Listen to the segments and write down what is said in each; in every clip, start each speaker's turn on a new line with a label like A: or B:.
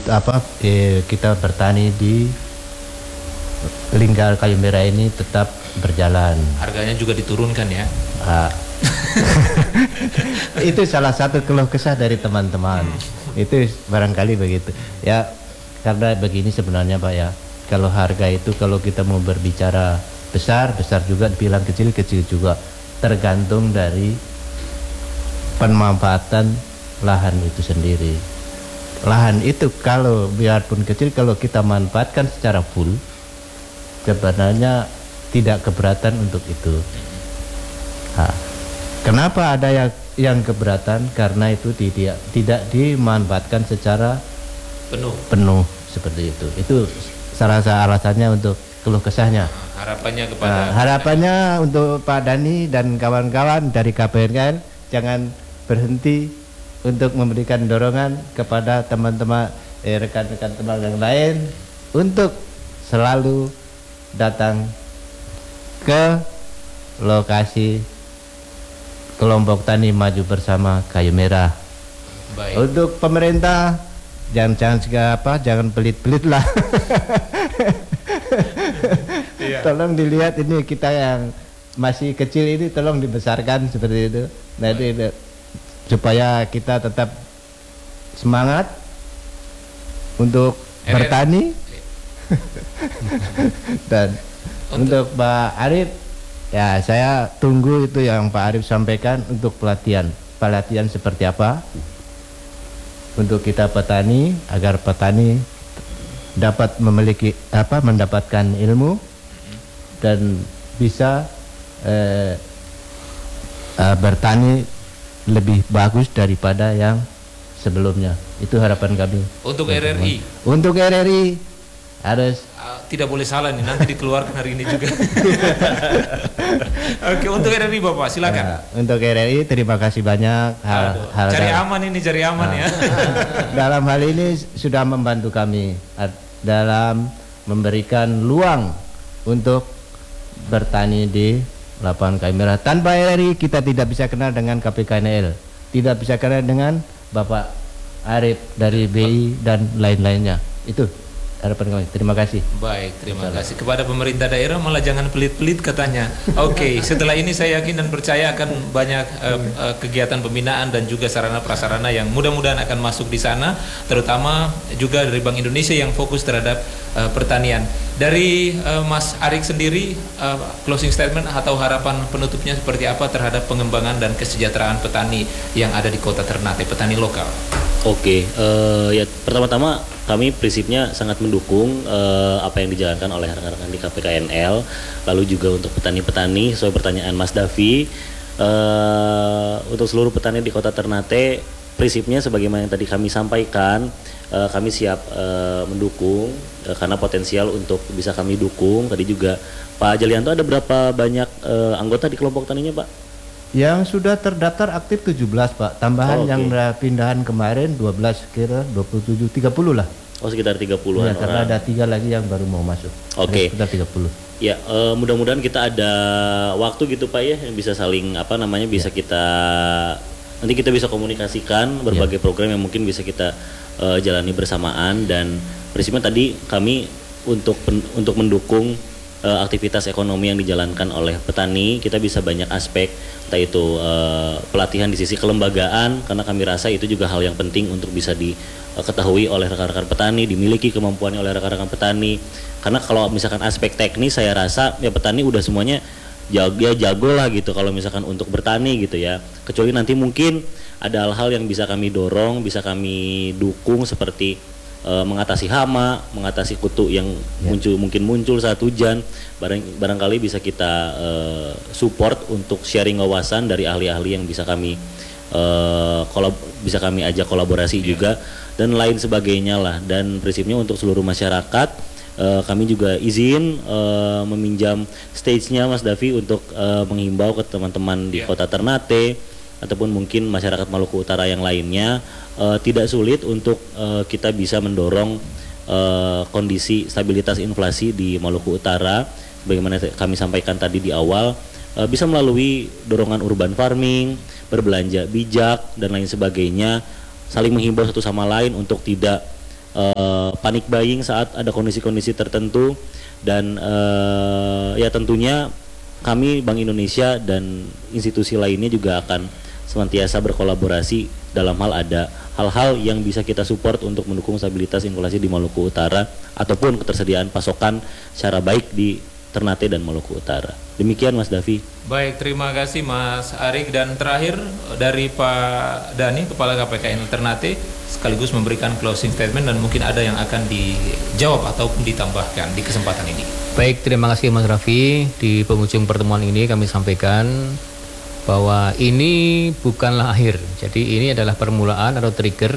A: kita bertani di Lingkar Kayu Merah ini tetap berjalan.
B: Harganya juga diturunkan ya.
A: Ah. Itu salah satu keluh kesah dari teman-teman. Itu barangkali begitu. Ya, karena begini sebenarnya Pak ya. Kalau harga itu kalau kita mau berbicara besar juga, bilang kecil juga. Tergantung dari pemanfaatan lahan itu sendiri. Lahan itu kalau biarpun kecil, kalau kita manfaatkan secara full, sebenarnya tidak keberatan untuk itu. Nah, kenapa ada yang keberatan? Karena itu tidak dimanfaatkan secara penuh seperti itu. Itu salah satu alasannya untuk keluh kesahnya. Harapannya untuk Pak Dani dan kawan-kawan dari KPNKL jangan berhenti untuk memberikan dorongan kepada teman-teman rekan-rekan teman yang lain untuk selalu datang ke lokasi kelompok tani maju bersama Kayu Merah. Baik. Untuk pemerintah jangan pelit-pelit lah. Iya. Tolong dilihat ini kita yang masih kecil ini tolong dibesarkan seperti itu. Nah, itu, supaya kita tetap semangat untuk bertani. Dan untuk Pak Arif, ya saya tunggu itu yang Pak Arif sampaikan untuk pelatihan seperti apa untuk kita petani, agar petani dapat mendapatkan ilmu dan bisa bertani lebih bagus daripada yang sebelumnya. Itu harapan kami.
B: Untuk RRI.
A: Untuk RRI harus
B: tidak boleh salah nih, nanti dikeluarkan hari ini juga. Oke, untuk RRI Bapak silakan.
A: Untuk RRI terima kasih banyak.
B: Cari aman ya.
A: Dalam hal ini sudah membantu kami dalam memberikan luang untuk bertani di lapangan Kayu Merah. Tanpa RRI kita tidak bisa kenal dengan KPKNL, tidak bisa kenal dengan Bapak Arif dari BI dan lain-lainnya. Itu harapan kami. Terima kasih. Baik,
B: terima kasih kepada pemerintah daerah, malah jangan pelit-pelit katanya. Oke, setelah ini saya yakin dan percaya akan banyak kegiatan pembinaan dan juga sarana prasarana yang mudah-mudahan akan masuk di sana, terutama juga dari Bank Indonesia yang fokus terhadap pertanian. Dari Mas Arik sendiri, closing statement atau harapan penutupnya seperti apa terhadap pengembangan dan kesejahteraan petani yang ada di Kota Ternate, petani lokal?
C: Oke, ya pertama-tama kami prinsipnya sangat mendukung apa yang dijalankan oleh rekan-rekan di KPKNL, lalu juga untuk petani-petani sesuai pertanyaan Mas Davi, untuk seluruh petani di Kota Ternate, prinsipnya sebagaimana yang tadi kami sampaikan, kami siap mendukung karena potensial untuk bisa kami dukung. Tadi juga Pak Jalianto, ada berapa banyak anggota di kelompok taninya Pak?
A: Yang sudah terdaftar aktif 17 Pak, tambahan yang pindahan kemarin 12, kira 27, 30 lah.
C: Oh, sekitar 30-an
A: ya, karena ada 3 lagi yang baru mau masuk.
C: Oke.
A: Sekitar 30.
C: Ya, mudah-mudahan kita ada waktu gitu Pak ya, yang bisa saling bisa kita, nanti kita bisa komunikasikan berbagai program yang mungkin bisa kita jalani bersamaan. Dan prinsipnya tadi kami untuk mendukung aktivitas ekonomi yang dijalankan oleh petani, kita bisa banyak aspek, entah itu pelatihan di sisi kelembagaan, karena kami rasa itu juga hal yang penting untuk bisa diketahui oleh rekan-rekan petani, dimiliki kemampuannya oleh rekan-rekan petani. Karena kalau misalkan aspek teknis, saya rasa ya petani udah semuanya jago lah gitu kalau misalkan untuk bertani gitu ya. Kecuali nanti mungkin ada hal-hal yang bisa kami dorong, bisa kami dukung seperti mengatasi hama, mengatasi kutu yang mungkin muncul saat hujan, barangkali bisa kita support untuk sharing wawasan dari ahli-ahli yang bisa kami ajak kolaborasi juga dan lain sebagainya lah. Dan prinsipnya untuk seluruh masyarakat, kami juga izin meminjam stage-nya Mas Davi untuk menghimbau ke teman-teman di Kota Ternate ataupun mungkin masyarakat Maluku Utara yang lainnya, tidak sulit untuk kita bisa mendorong kondisi stabilitas inflasi di Maluku Utara, bagaimana kami sampaikan tadi di awal, bisa melalui dorongan urban farming, berbelanja bijak dan lain sebagainya, saling menghimbau satu sama lain untuk tidak panic buying saat ada kondisi-kondisi tertentu. Dan ya tentunya kami Bank Indonesia dan institusi lainnya juga akan senantiasa berkolaborasi dalam hal ada hal-hal yang bisa kita support untuk mendukung stabilitas inflasi di Maluku Utara ataupun ketersediaan pasokan secara baik di Ternate dan Maluku Utara. Demikian Mas Davi.
B: Baik, terima kasih Mas Arik. Dan terakhir dari Pak Dani, Kepala KPKN Ternate, sekaligus memberikan closing statement dan mungkin ada yang akan dijawab ataupun ditambahkan di kesempatan ini.
D: Baik, terima kasih Mas Raffi. Di penghujung pertemuan ini kami sampaikan bahwa ini bukanlah akhir. Jadi ini adalah permulaan atau trigger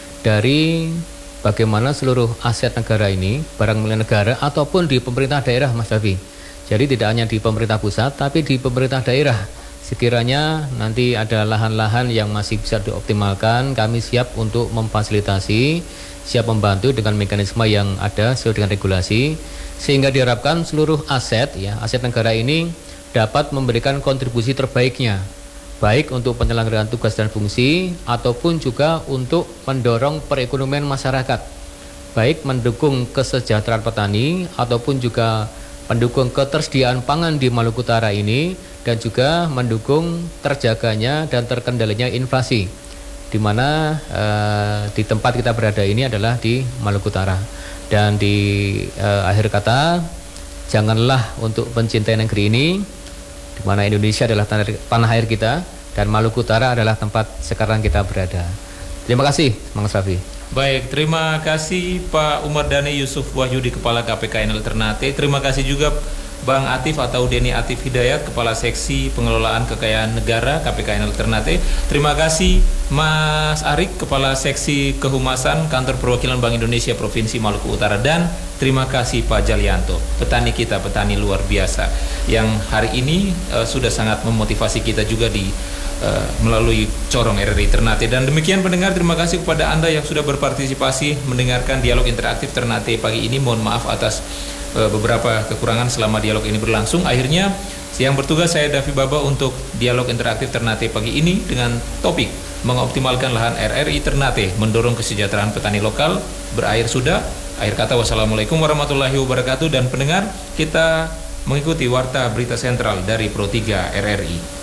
D: dari bagaimana seluruh aset negara ini, barang milik negara ataupun di pemerintah daerah Mas Raffi. Jadi tidak hanya di pemerintah pusat tapi di pemerintah daerah. Sekiranya nanti ada lahan-lahan yang masih bisa dioptimalkan, kami siap untuk memfasilitasi, siap membantu dengan mekanisme yang ada sesuai dengan regulasi, sehingga diharapkan seluruh aset negara ini dapat memberikan kontribusi terbaiknya, baik untuk penyelenggaraan tugas dan fungsi ataupun juga untuk mendorong perekonomian masyarakat, baik mendukung kesejahteraan petani ataupun juga mendukung ketersediaan pangan di Maluku Utara ini, dan juga mendukung terjaganya dan terkendalinya inflasi, di mana di tempat kita berada ini adalah di Maluku Utara. Dan di akhir kata, janganlah untuk mencintai negeri ini, di mana Indonesia adalah tanah air kita dan Maluku Utara adalah tempat sekarang kita berada. Terima kasih, Mas Raffi.
B: Baik, terima kasih Pak Umar Dhani Yusuf Wahyudi, Kepala KPKN Ternate. Terima kasih juga Bang Atif atau Denny Atif Hidayat, Kepala Seksi Pengelolaan Kekayaan Negara KPKN Ternate. Terima kasih Mas Arik, Kepala Seksi Kehumasan Kantor Perwakilan Bank Indonesia Provinsi Maluku Utara. Dan terima kasih Pak Jalianto, petani kita, petani luar biasa, yang hari ini sudah sangat memotivasi kita juga melalui corong RRI Ternate. Dan demikian pendengar, terima kasih kepada Anda yang sudah berpartisipasi mendengarkan dialog interaktif Ternate pagi ini. Mohon maaf atas beberapa kekurangan selama dialog ini berlangsung. Akhirnya yang bertugas saya Davi Baba untuk dialog interaktif Ternate pagi ini dengan topik mengoptimalkan lahan RRI Ternate, mendorong kesejahteraan petani lokal, berakhir sudah. Akhir kata, wassalamualaikum warahmatullahi wabarakatuh. Dan pendengar, kita mengikuti warta berita sentral dari Pro 3 RRI.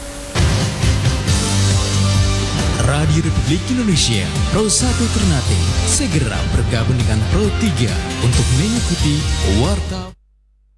E: Radio Republik Indonesia Pro 1 Ternate segera bergabung dengan Pro 3 untuk mengikuti warta